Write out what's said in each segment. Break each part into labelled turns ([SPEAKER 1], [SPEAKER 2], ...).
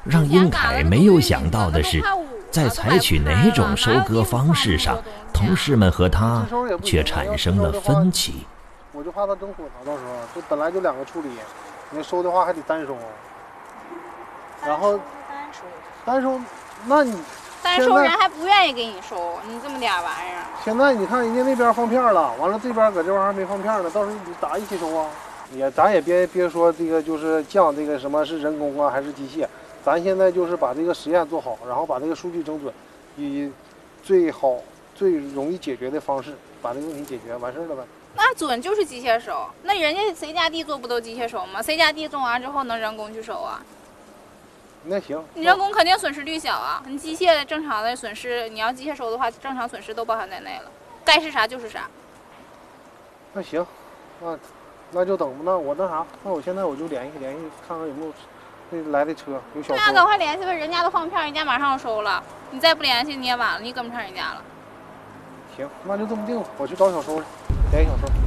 [SPEAKER 1] 让英凯没有想到的是，在采取哪种收割方式上，同事们和他却产生了分歧。
[SPEAKER 2] 我就怕他整火了，到时候这本来就2个处理，你收的话还得单收，然后单收，那你
[SPEAKER 3] 单收人还不愿意给你收，你这么点玩意儿。
[SPEAKER 2] 现在你看人家那边放片了，完了这边搁这玩意儿还没放片呢，到时候你咋一起收啊？咱也别说这个就是降这个什么是人工啊还是机械，咱现在就是把这个实验做好，然后把这个数据整准，以最好最容易解决的方式把这个问题解决完事了呗。
[SPEAKER 3] 那准就是机械收，那人家谁家地做不都机械收吗？谁家地种完之后能人工去收啊？
[SPEAKER 2] 那行，
[SPEAKER 3] 你人工肯定损失率小啊，你机械正常的损失，你要机械收的话，正常损失都包含在内了，该是啥就是啥。
[SPEAKER 2] 那行，那就等吧。那我那啥，那我现在我就联系看看有没有那来的车，有小车。
[SPEAKER 3] 那赶快联系吧，人家都放片，人家马上收了，你再不联系你也晚了，你跟不上人家了。
[SPEAKER 2] 行，那就这么定了，我去找小收去，联系小收。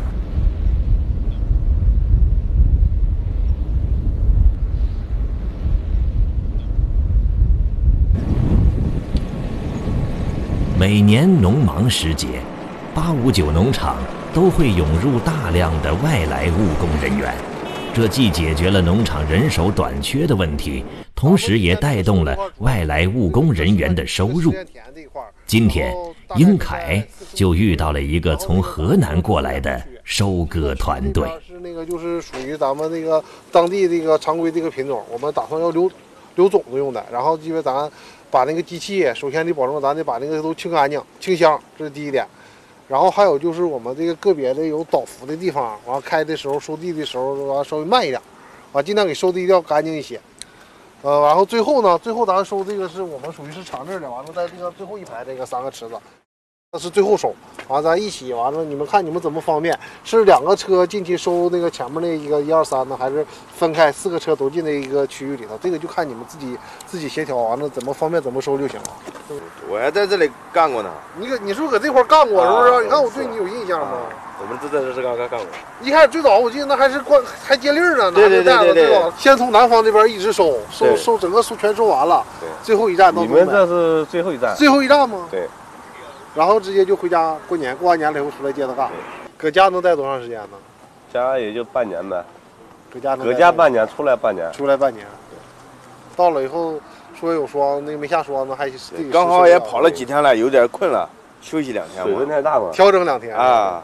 [SPEAKER 1] 每年农忙时节，859农场都会涌入大量的外来务工人员，这既解决了农场人手短缺的问题，同时也带动了外来务工人员的收入。今天，英凯就遇到了一个从河南过来的收割团队。
[SPEAKER 2] 是那个就是属于咱们那个当地这个常规这个品种，我们打算要留种子用的。然后因为咱把那个机器，首先得保证咱得把那个都清干净、清香，这是第一点。然后还有就是我们这个个别的有倒伏的地方，完开的时候收地的时候完稍微慢一点，完尽量给收的一定要干净一些。然后最后咱收这个是我们属于是长粒的，完了在这个最后一排这个3个池子，那是最后收。完咱一起完了，你们看你们怎么方便？是2个车进去收那个前面那一个1、2、3呢，还是分开4个车都进那一个区域里头？这个就看你们自己协调，完了怎么方便怎么收就行了。
[SPEAKER 4] 我还在这里干过呢。
[SPEAKER 2] 你是不是搁这块干过？是不是？你看我对你有印象吗？
[SPEAKER 4] 我们在这干过。
[SPEAKER 2] 一开始最早我记得那还接力呢，
[SPEAKER 4] 对，
[SPEAKER 2] 先从南方这边一直收整个全收完了，
[SPEAKER 4] 对，
[SPEAKER 2] 最后一站到
[SPEAKER 4] 你们这是最后一站？
[SPEAKER 2] 最后一站吗？
[SPEAKER 4] 对。
[SPEAKER 2] 然后直接就回家过年，过完年了以后出来接着干。搁家能待多长时间呢？
[SPEAKER 4] 家也就半年呗。
[SPEAKER 2] 搁
[SPEAKER 4] 家半年，出来半年。
[SPEAKER 2] 到了以后说有霜，那个没下霜呢，还
[SPEAKER 4] 刚好也跑了几天了，有点困了，休息2天。水分太大嘛。
[SPEAKER 2] 调整2天
[SPEAKER 4] 啊。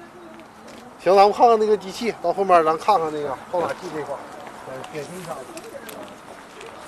[SPEAKER 2] 行，咱们看看那个机器，到后面咱看看那个放哪器这块，点评一下子。